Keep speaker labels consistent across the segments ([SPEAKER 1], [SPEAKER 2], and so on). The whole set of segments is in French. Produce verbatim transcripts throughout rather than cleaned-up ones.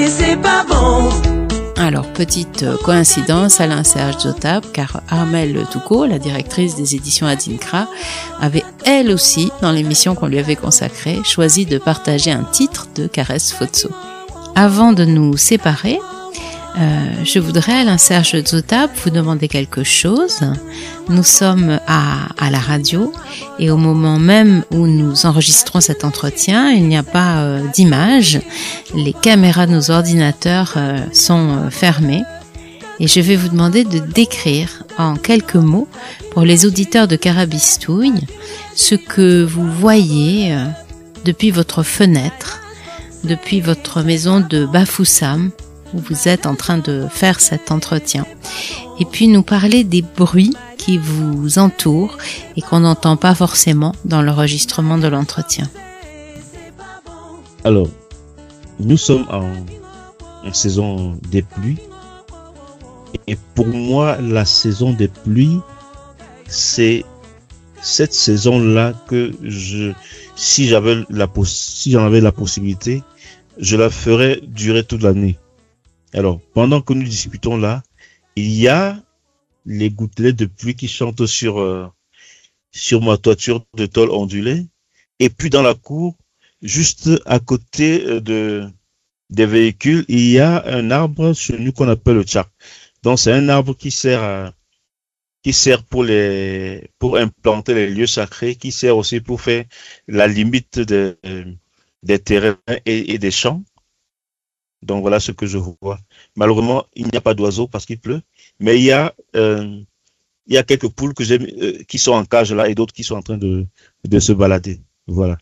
[SPEAKER 1] Et c'est pas bon.
[SPEAKER 2] Alors, petite coïncidence, Alain Serge Zotap, car Armelle Toucault, la directrice des éditions Adinkra, avait elle aussi, dans l'émission qu'on lui avait consacrée, choisi de partager un titre de Caresse Fotso. Avant de nous séparer, euh, je voudrais, Alain Serge Zotap, vous demander quelque chose. Nous sommes à, à la radio et au moment même où nous enregistrons cet entretien, il n'y a pas euh, d'image. Les caméras de nos ordinateurs euh, sont euh, fermées et je vais vous demander de décrire en quelques mots pour les auditeurs de Carabistouille ce que vous voyez euh, depuis votre fenêtre, depuis votre maison de Bafoussam où vous êtes en train de faire cet entretien. Et puis nous parler des bruits qui vous entourent et qu'on n'entend pas forcément dans l'enregistrement de l'entretien.
[SPEAKER 3] Alors, nous sommes en, en saison des pluies. Et pour moi, la saison des pluies, c'est cette saison-là que je, si j'avais la, si j'en avais la possibilité, je la ferais durer toute l'année. Alors, pendant que nous discutons là, il y a les gouttelettes de pluie qui chantent sur euh, sur ma toiture de tôle ondulée. Et puis dans la cour, juste à côté de des véhicules, il y a un arbre chez nous qu'on appelle le tchak. Donc c'est un arbre qui sert à, qui sert pour les pour implanter les lieux sacrés, qui sert aussi pour faire la limite de, des terrains et, et des champs. Donc voilà ce que je vois. Malheureusement, il n'y a pas d'oiseaux parce qu'il pleut, mais il y a euh, il y a quelques poules que j'aime euh, qui sont en cage là et d'autres qui sont en train de de se balader. Voilà.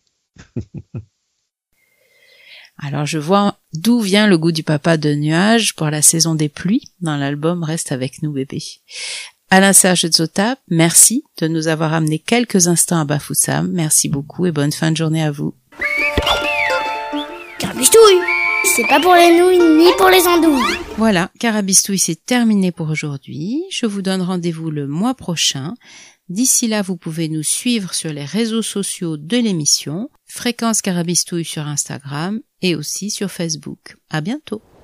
[SPEAKER 2] Alors je vois d'où vient le goût du papa de nuages pour la saison des pluies dans l'album Reste avec nous bébé. Alain Serge Zotap, merci de nous avoir amené quelques instants à Bafoussam. Merci beaucoup et bonne fin de journée à vous.
[SPEAKER 4] Carabistouille, c'est pas pour les nouilles ni pour les andouilles.
[SPEAKER 2] Voilà, Carabistouille, c'est terminé pour aujourd'hui. Je vous donne rendez-vous le mois prochain. D'ici là, vous pouvez nous suivre sur les réseaux sociaux de l'émission, Fréquence Carabistouille sur Instagram et aussi sur Facebook. À bientôt.